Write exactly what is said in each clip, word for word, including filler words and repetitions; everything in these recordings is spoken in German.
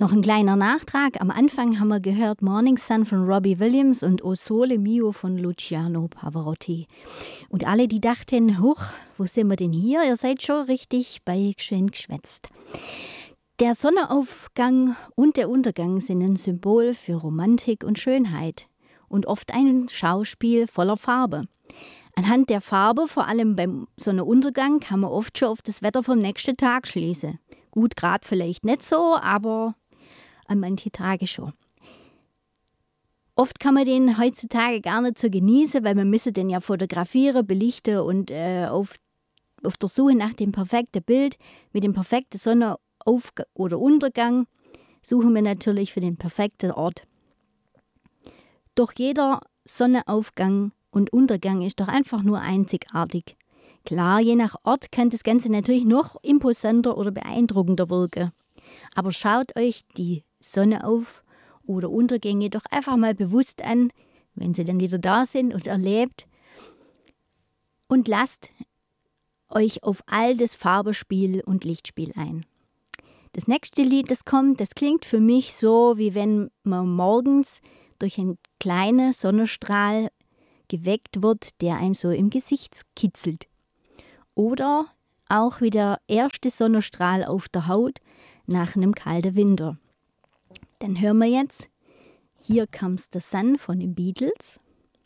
Noch ein kleiner Nachtrag. Am Anfang haben wir gehört Morning Sun von Robbie Williams und O Sole Mio von Luciano Pavarotti. Und alle, die dachten, huch, wo sind wir denn hier? Ihr seid schon richtig bei Schön geschwätzt. Der Sonnenaufgang und der Untergang sind ein Symbol für Romantik und Schönheit und oft ein Schauspiel voller Farbe. Anhand der Farbe, vor allem beim Sonnenuntergang, kann man oft schon auf das Wetter vom nächsten Tag schließen. Gut, gerade vielleicht nicht so, aber an manche Tage schon. Oft kann man den heutzutage gar nicht so genießen, weil man müsse den ja fotografieren, belichten und äh, auf, auf der Suche nach dem perfekten Bild mit dem perfekten Sonnenauf- oder Untergang suchen wir natürlich für den perfekten Ort. Doch jeder Sonnenaufgang und Untergang ist doch einfach nur einzigartig. Klar, je nach Ort kann das Ganze natürlich noch imposanter oder beeindruckender wirken. Aber schaut euch die Sonnenauf- oder Untergänge doch einfach mal bewusst an, wenn sie dann wieder da sind und erlebt. Und lasst euch auf all das Farbenspiel und Lichtspiel ein. Das nächste Lied, das kommt, das klingt für mich so, wie wenn man morgens durch einen kleinen Sonnenstrahl geweckt wird, der einem so im Gesicht kitzelt. Oder auch wie der erste Sonnenstrahl auf der Haut nach einem kalten Winter. Dann hören wir jetzt Here Comes the Sun von den Beatles.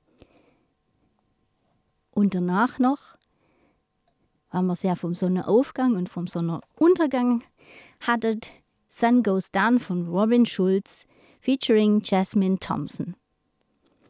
Und danach noch, weil wir sehr vom Sonnenaufgang und vom Sonnenuntergang hattet, Sun Goes Down von Robin Schulz featuring Jasmine Thompson.